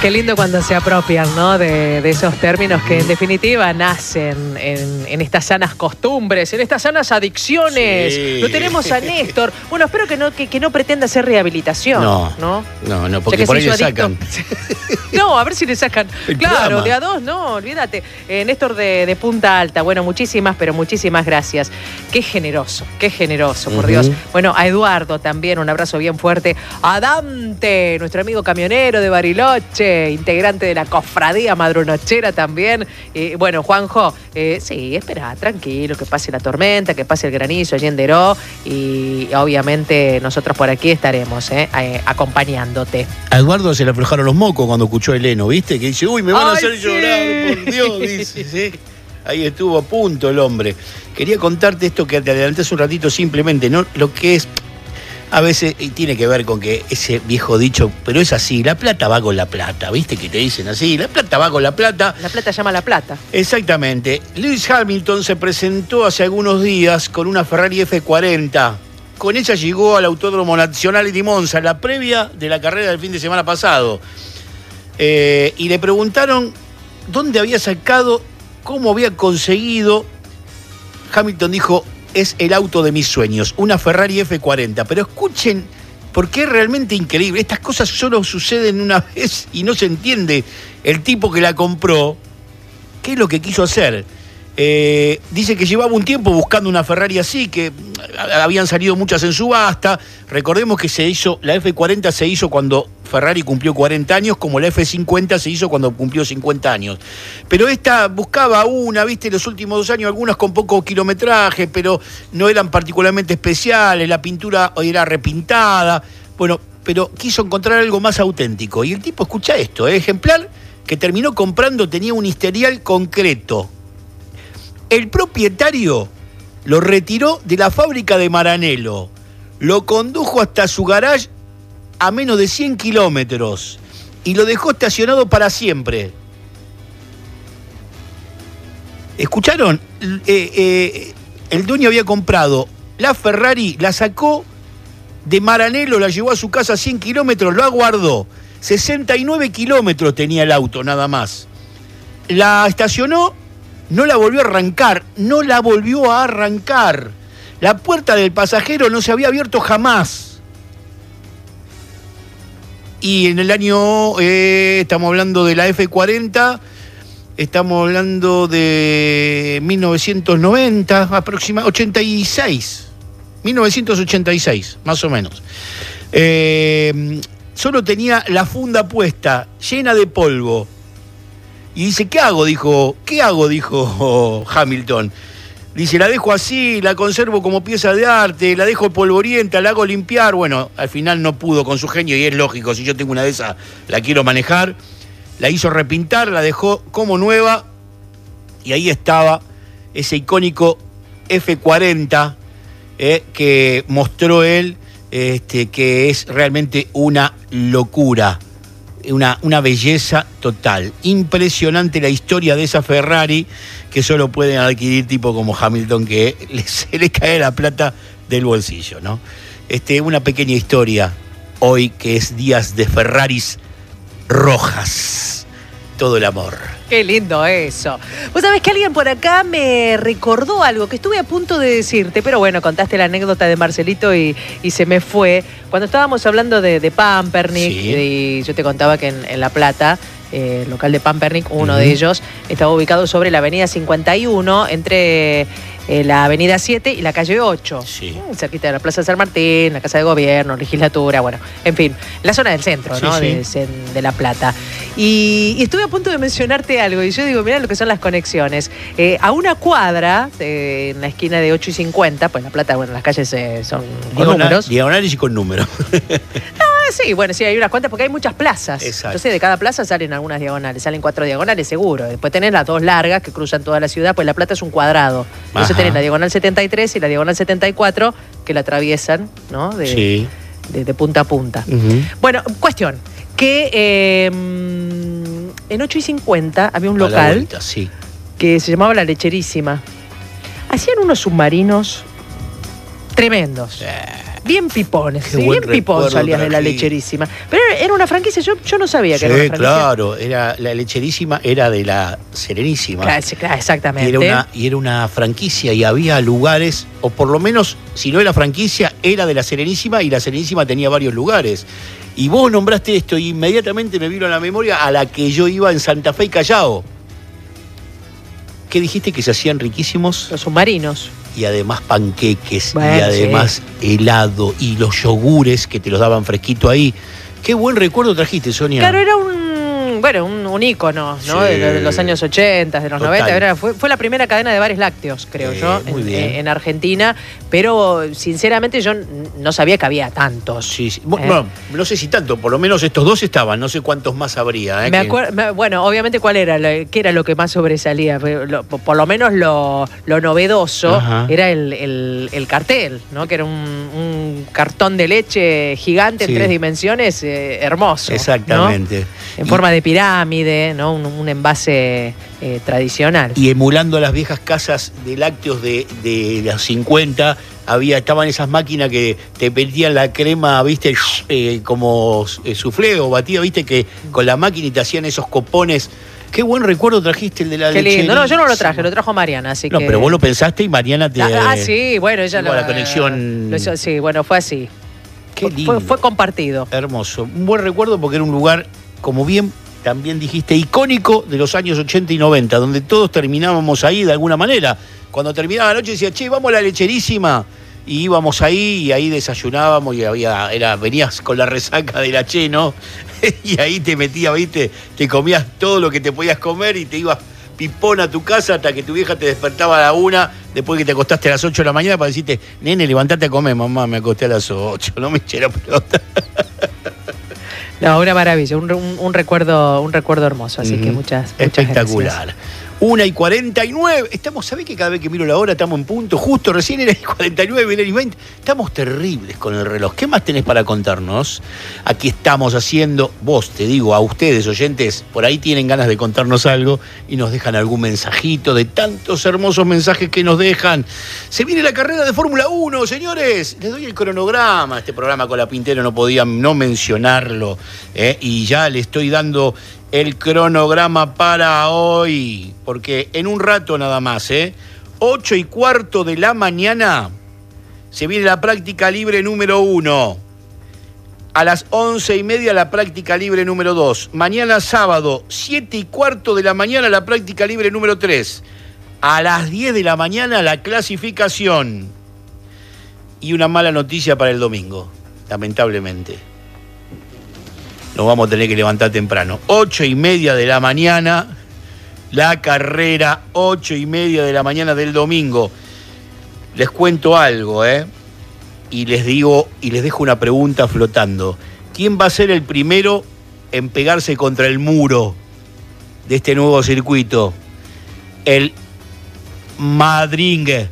Qué lindo cuando se apropian, ¿no? de esos términos que en definitiva nacen en estas sanas costumbres, en estas sanas adicciones. Sí. Lo tenemos a Néstor. Bueno, espero que no pretenda hacer rehabilitación. No, porque por ahí le sacan. No, a ver si le sacan. El Claro, programa. de a dos, no, olvídate. Néstor de Punta Alta. Bueno, muchísimas gracias. Qué generoso, por Dios. Bueno, a Eduardo también, un abrazo bien fuerte. A Dante, nuestro amigo camionero de Bariloche, integrante de la cofradía madrunochera también. Bueno, Juanjo, sí, espera, tranquilo, que pase la tormenta, que pase el granizo allí en Deró. Y obviamente nosotros por aquí estaremos acompañándote. A Eduardo se le aflojaron los mocos cuando escuchó a Eleno, ¿viste? Que dice, uy, me van a hacer llorar, por Dios, dice, ¿sí? Ahí estuvo a punto el hombre. Quería contarte esto que te adelanté hace un ratito simplemente, ¿no? Lo que es, a veces, y tiene que ver con que ese viejo dicho, pero es así, la plata va con la plata, ¿viste? Que te dicen así, la plata va con la plata. La plata llama a la plata. Exactamente. Lewis Hamilton se presentó hace algunos días con una Ferrari F40. Con ella llegó al Autódromo Nacional de Monza, la previa de la carrera del fin de semana pasado. Y le preguntaron dónde había sacado, cómo había conseguido. Hamilton dijo, es el auto de mis sueños, una Ferrari F40. Pero escuchen, porque es realmente increíble. Estas cosas solo suceden una vez y no se entiende el tipo que la compró, qué es lo que quiso hacer. Dice que llevaba un tiempo buscando una Ferrari así, que habían salido muchas en subasta. Recordemos que la F40 se hizo cuando Ferrari cumplió 40 años, como la F50 se hizo cuando cumplió 50 años. Pero esta buscaba una, viste, en los últimos 2 años, algunas con poco kilometraje, pero no eran particularmente especiales, la pintura era repintada. Bueno, pero quiso encontrar algo más auténtico. Y el tipo, escucha esto, el ejemplar que terminó comprando tenía un historial concreto. El propietario lo retiró de la fábrica de Maranello, lo condujo hasta su garage a menos de 100 kilómetros y lo dejó estacionado para siempre. ¿Escucharon? El dueño había comprado la Ferrari, la sacó de Maranello, la llevó a su casa a 100 kilómetros, lo aguardó. 69 kilómetros tenía el auto, nada más. La estacionó. No la volvió a arrancar. La puerta del pasajero no se había abierto jamás. Y en el año, estamos hablando de la F40, estamos hablando de 1990, aproximadamente, 1986, más o menos. Solo tenía la funda puesta, llena de polvo. Y dice, ¿qué hago? Dijo Hamilton. Dice, la dejo así, la conservo como pieza de arte, la dejo polvorienta, la hago limpiar. Bueno, al final no pudo con su genio y es lógico, si yo tengo una de esas, la quiero manejar. La hizo repintar, la dejó como nueva y ahí estaba ese icónico F40 que mostró él, que es realmente una locura. Una belleza total. Impresionante la historia de esa Ferrari que solo pueden adquirir tipo como Hamilton, que se les cae la plata del bolsillo, ¿no? Una pequeña historia hoy que es días de Ferraris rojas. Todo el amor. Qué lindo eso. Vos sabés que alguien por acá me recordó algo que estuve a punto de decirte, pero bueno, contaste la anécdota de Marcelito y se me fue. Cuando estábamos hablando de Pampernick, sí. Y yo te contaba que en La Plata, el local de Pampernick, uno de ellos, estaba ubicado sobre la avenida 51, entre la avenida 7 y la calle 8. Sí. Cerquita de la Plaza San Martín, la Casa de Gobierno, Legislatura, bueno, en fin, la zona del centro, ¿no? Sí. De La Plata. Y estuve a punto de mencionarte algo, y yo digo, mirá lo que son las conexiones. A una cuadra, en la esquina de 8 y 50, pues La Plata, bueno, las calles son con números. Diagonales y con números. Sí, bueno, sí, hay unas cuantas porque hay muchas plazas. Exacto. Entonces de cada plaza salen algunas diagonales, salen 4 diagonales seguro. Después tenés las 2 largas que cruzan toda la ciudad, pues La Plata es un cuadrado. Entonces tenés la diagonal 73 y la diagonal 74 que la atraviesan, ¿no? De punta a punta. Bueno, cuestión, que en 8 y 50 había un local que se llamaba La Lecherísima. Hacían unos submarinos tremendos. Bien pipones, Qué ¿sí? buen Bien pipón recuerdo salías de la trajiste. Lecherísima. Pero era una franquicia, yo no sabía que era una Sí, franquicia. claro, la Lecherísima era de la Serenísima. Claro, exactamente. Y era una franquicia y había lugares, o por lo menos, si no era franquicia, era de la Serenísima y la Serenísima tenía varios lugares. Y vos nombraste esto y inmediatamente me vino a la memoria a la que yo iba en Santa Fe y Callao. ¿Qué dijiste? Que se hacían riquísimos. Los submarinos. Y además panqueques, Bueno, y además helado, y los yogures que te los daban fresquito ahí. Qué buen recuerdo trajiste, Sonia. Claro, era un ícono, ¿no? Sí. De los años 80, de los Total. 90. Fue la primera cadena de bares lácteos, creo yo, muy bien. en Argentina. Pero, sinceramente, yo no sabía que había tantos. Sí, sí. Bueno, no sé si tanto, por lo menos estos dos estaban, no sé cuántos más habría. Bueno, obviamente, ¿qué era lo que más sobresalía? Por lo menos lo novedoso. Ajá. Era el cartel, ¿no? Que era un cartón de leche gigante, sí, en 3 dimensiones, hermoso. Exactamente. ¿No? En forma de pirámide, ¿no? Un envase tradicional. Y emulando a las viejas casas de lácteos de los 50, estaban esas máquinas que te metían la crema, viste, como soufflé o batida, viste, que con la máquina y te hacían esos copones. Qué buen recuerdo trajiste el de la leche. Qué lindo. No, yo no lo traje, lo trajo Mariana, así no, que... No, pero vos lo pensaste y Mariana te... sí, bueno, ella la conexión... sí, bueno, fue así. Qué lindo. Fue compartido. Hermoso. Un buen recuerdo porque era un lugar, como bien también dijiste, icónico de los años 80 y 90, donde todos terminábamos ahí de alguna manera. Cuando terminaba la noche decía, che, vamos a la Lecherísima. Y íbamos ahí y ahí desayunábamos y venías con la resaca de la Che, ¿no? Y ahí te metías, ¿viste? Te comías todo lo que te podías comer y te ibas pipón a tu casa hasta que tu vieja te despertaba a la 1, después que te acostaste a las 8 de la mañana para decirte, nene, levantate a comer, mamá, me acosté a las 8, no me eché la pelota. No, una maravilla, un recuerdo hermoso, así que muchas espectacular. Gracias. 1:49. ¿Sabés que cada vez que miro la hora estamos en punto? Justo recién era 49, era 20. Estamos terribles con el reloj. ¿Qué más tenés para contarnos? Aquí estamos haciendo, vos te digo, a ustedes, oyentes, por ahí tienen ganas de contarnos algo y nos dejan algún mensajito de tantos hermosos mensajes que nos dejan. Se viene la carrera de Fórmula 1, señores. Les doy el cronograma. Este programa con la Pintero no podía no mencionarlo. Y ya le estoy dando el cronograma para hoy, porque en un rato nada más, 8:15 de la mañana, se viene la práctica libre número 1. A las 11:30 la práctica libre número 2. Mañana sábado, 7:15 de la mañana la práctica libre número 3. A las 10 de la mañana la clasificación. Y una mala noticia para el domingo, lamentablemente. Nos vamos a tener que levantar temprano. 8:30 de la mañana, la carrera, 8:30 de la mañana del domingo. Les cuento algo, y les digo, y les dejo una pregunta flotando. ¿Quién va a ser el primero en pegarse contra el muro de este nuevo circuito? El Madringue,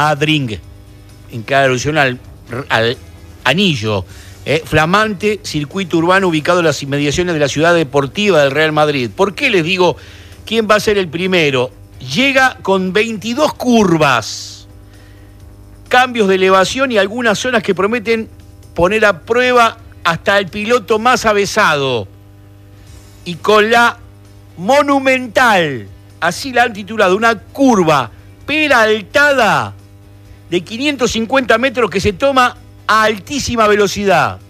en clara alusión al anillo. Flamante circuito urbano ubicado en las inmediaciones de la ciudad deportiva del Real Madrid. ¿Por qué les digo quién va a ser el primero? Llega con 22 curvas, cambios de elevación y algunas zonas que prometen poner a prueba hasta el piloto más avesado. Y con la monumental, así la han titulado, una curva peraltada de 550 metros que se toma a altísima velocidad.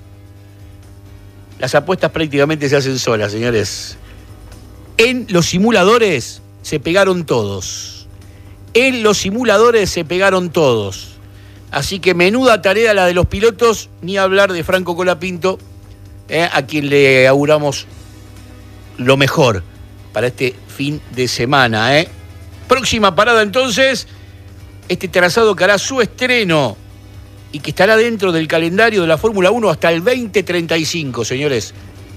Las apuestas prácticamente se hacen solas, señores. En los simuladores se pegaron todos. Así que menuda tarea la de los pilotos, ni hablar de Franco Colapinto, a quien le auguramos lo mejor para este fin de semana. Próxima parada entonces, este trazado que hará su estreno y que estará dentro del calendario de la Fórmula 1 hasta el 2035, señores.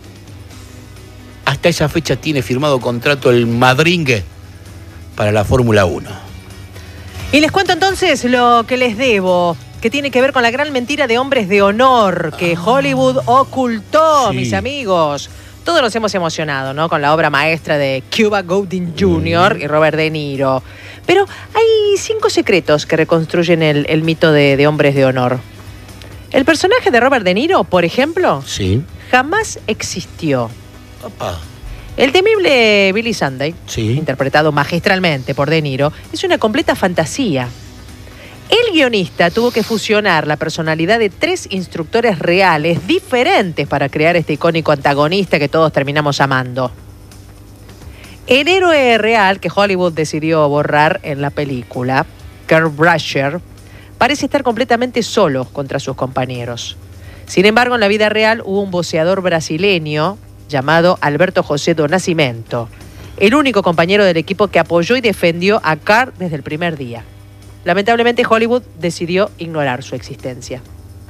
Hasta esa fecha tiene firmado contrato el Madringue para la Fórmula 1. Y les cuento entonces lo que les debo, que tiene que ver con la gran mentira de hombres de honor que Hollywood ocultó, mis amigos. Todos nos hemos emocionado, ¿no? Con la obra maestra de Cuba Gooding Jr. y Robert De Niro. Pero hay 5 secretos que reconstruyen el mito de hombres de honor. El personaje de Robert De Niro, por ejemplo, Sí. jamás existió. Opa. El temible Billy Sunday, Sí. interpretado magistralmente por De Niro, es una completa fantasía. El guionista tuvo que fusionar la personalidad de 3 instructores reales diferentes para crear este icónico antagonista que todos terminamos amando. El héroe real que Hollywood decidió borrar en la película, Kurt Brasher, parece estar completamente solo contra sus compañeros. Sin embargo, en la vida real hubo un boxeador brasileño llamado Alberto José do Nascimento, el único compañero del equipo que apoyó y defendió a Kurt desde el primer día. Lamentablemente, Hollywood decidió ignorar su existencia.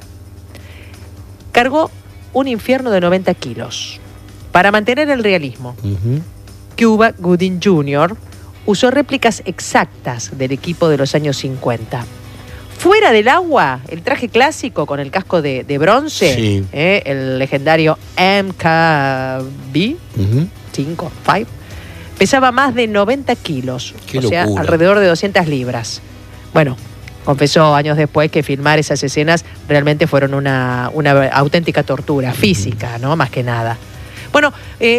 Cargó un infierno de 90 kilos. Para mantener el realismo, Cuba Gooding Jr. usó réplicas exactas del equipo de los años 50. Fuera del agua, el traje clásico con el casco de bronce, Sí. El legendario MKB 5, pesaba más de 90 kilos, Qué o sea, locura. alrededor de 200 libras. Bueno, confesó años después que filmar esas escenas realmente fueron una auténtica tortura física, ¿no? Más que nada. Bueno,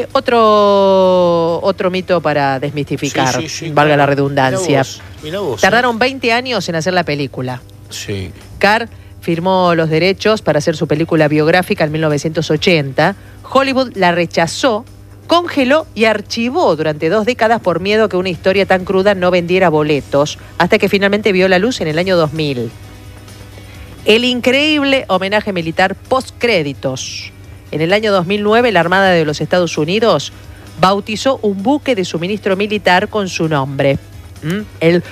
otro mito para desmistificar, valga la redundancia. Mirá vos, Tardaron 20 años en hacer la película. Sí. Carr firmó los derechos para hacer su película biográfica en 1980. Hollywood la rechazó, congeló y archivó durante 2 décadas por miedo a que una historia tan cruda no vendiera boletos, hasta que finalmente vio la luz en el año 2000. El increíble homenaje militar postcréditos. En el año 2009, la Armada de los Estados Unidos bautizó un buque de suministro militar con su nombre, el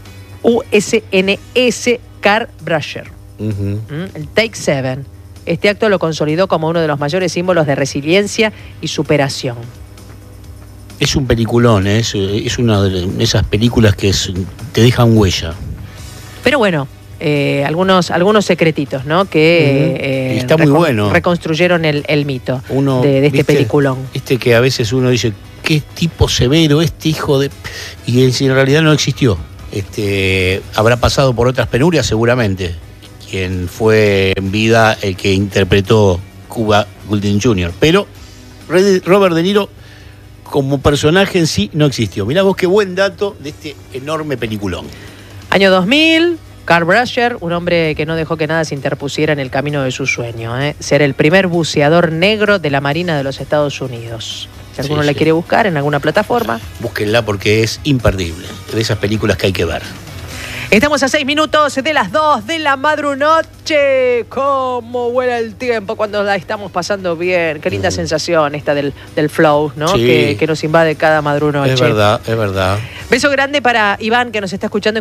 USNS Kurt Brasher, el Take 7. Este acto lo consolidó como uno de los mayores símbolos de resiliencia y superación. Es un peliculón, es una de esas películas que te dejan huella. Pero bueno, algunos secretitos, ¿no? Que está muy bueno. Reconstruyeron el mito Uno, de este peliculón. Que a veces uno dice, qué tipo severo este hijo de... Y en realidad no existió. Habrá pasado por otras penurias seguramente. Quien fue en vida el que interpretó Cuba Gooding Jr. Pero Robert De Niro como personaje en sí no existió. Mirá vos qué buen dato de este enorme peliculón. Año 2000, Kurt Brasher, un hombre que no dejó que nada se interpusiera en el camino de su sueño, ser el primer buceador negro de la Marina de los Estados Unidos. Si alguno la quiere buscar en alguna plataforma, búsquenla porque es imperdible. De esas películas que hay que ver. Estamos a 6 minutos de las 2 de la madrunoche. ¿Cómo vuela el tiempo cuando la estamos pasando bien? Qué linda sensación esta del flow, ¿no? Sí. Que nos invade cada madrunoche. Es verdad, es verdad. Beso grande para Iván, que nos está escuchando